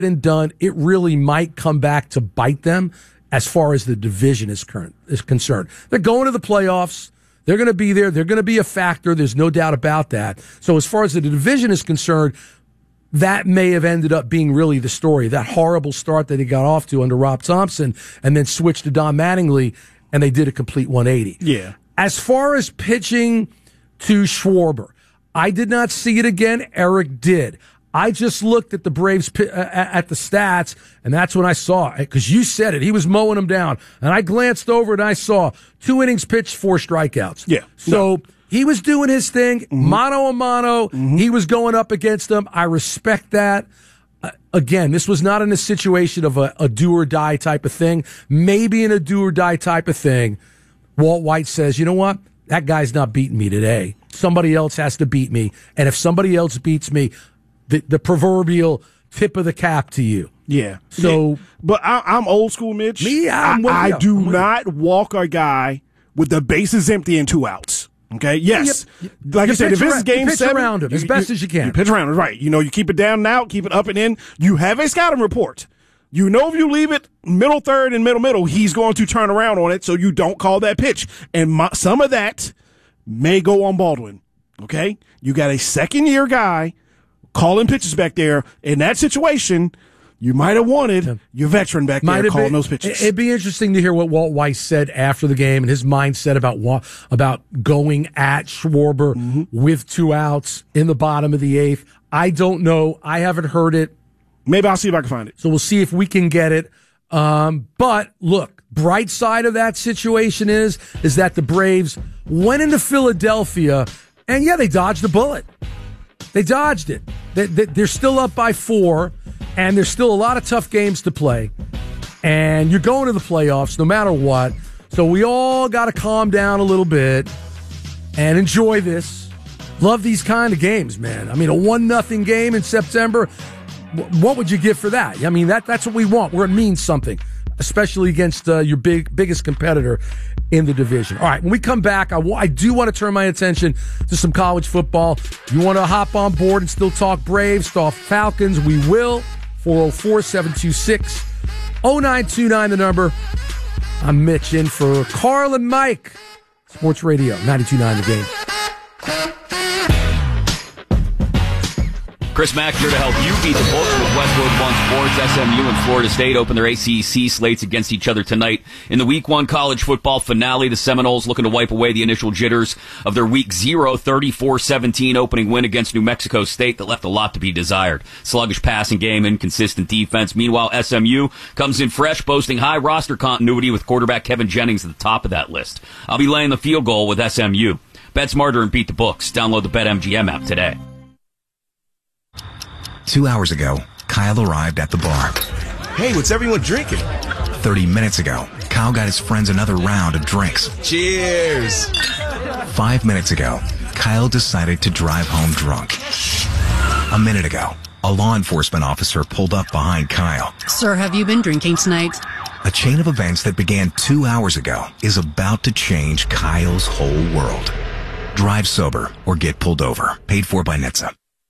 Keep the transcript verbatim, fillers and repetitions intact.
and done, it really might come back to bite them as far as the division is current is concerned. They're going to the playoffs. They're going to be there. They're going to be a factor. There's no doubt about that. So as far as the division is concerned, that may have ended up being really the story. That horrible start that he got off to under Rob Thompson and then switched to Don Mattingly, and they did a complete one eighty. Yeah. As far as pitching to Schwarber, I did not see it again. Eric did. I just looked at the Braves, uh, at the stats, and that's when I saw it, because you said it. He was mowing them down. And I glanced over and I saw two innings pitched, four strikeouts. Yeah. So no. he was doing his thing, mm-hmm. mano a mano. Mm-hmm. He was going up against them. I respect that. Uh, again, this was not in a situation of a, a do or die type of thing. Maybe in a do or die type of thing, Walt White says, you know what? That guy's not beating me today. Somebody else has to beat me. And if somebody else beats me, The, the proverbial tip of the cap to you. Yeah. So, yeah. But I, I'm old school, Mitch. Me, I'm I, I do I'm not walk a guy with the bases empty and two outs. Okay. Yes. You, you, like you I said, if this around, is game you pitch seven, around him as you, best you, as you can. You pitch around him, right? You know, you keep it down and out, keep it up and in. You have a scouting report. You know, if you leave it middle third and middle middle, he's going to turn around on it. So you don't call that pitch. And my, some of that may go on Baldwin. Okay. You got a second year guy calling pitches back there. In that situation, you might have wanted yeah. your veteran back might there calling been, those pitches. It'd be interesting to hear what Walt Weiss said after the game and his mindset about about going at Schwarber mm-hmm. with two outs in the bottom of the eighth. I don't know. I haven't heard it. Maybe I'll see if I can find it. So we'll see if we can get it. Um, but look, bright side of that situation is is that the Braves went into Philadelphia, and yeah, they dodged a bullet. They dodged it. They're still up by four, and there's still a lot of tough games to play. And you're going to the playoffs no matter what. So we all got to calm down a little bit and enjoy this. Love these kind of games, man. I mean, a one nothing game in September, what would you give for that? I mean, that that's what we want, where it means something, especially against uh, your big biggest competitor in the division. All right, when we come back, I, w- I do want to turn my attention to some college football. You want to hop on board and still talk Braves, talk Falcons, we will. four oh four, seven two six, oh nine two nine, the number. I'm Mitch in for Carl and Mike. Sports Radio, ninety-two point nine The Game. Chris Mack here to help you beat the books with Westwood One Sports. S M U and Florida State open their A C C slates against each other tonight. In the Week one college football finale, the Seminoles looking to wipe away the initial jitters of their Week zero thirty-four seventeen opening win against New Mexico State that left a lot to be desired. Sluggish passing game, inconsistent defense. Meanwhile, S M U comes in fresh, boasting high roster continuity with quarterback Kevin Jennings at the top of that list. I'll be laying the field goal with S M U. Bet smarter and beat the books. Download the BetMGM app today. Two hours ago, Kyle arrived at the bar. Hey, what's everyone drinking? Thirty minutes ago, Kyle got his friends another round of drinks. Cheers! Five minutes ago, Kyle decided to drive home drunk. A minute ago, a law enforcement officer pulled up behind Kyle. Sir, have you been drinking tonight? A chain of events that began two hours ago is about to change Kyle's whole world. Drive sober or get pulled over. Paid for by N H T S A.